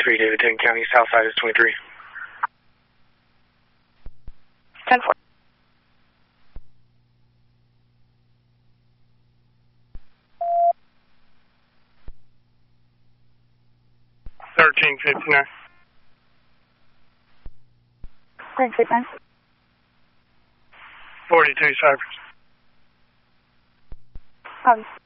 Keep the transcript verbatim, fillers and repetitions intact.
three, David, ten County, south side is twenty-three. ten four. thirteen fifty-nine. thirteen fifty-nine. forty-two Cypress. Copy.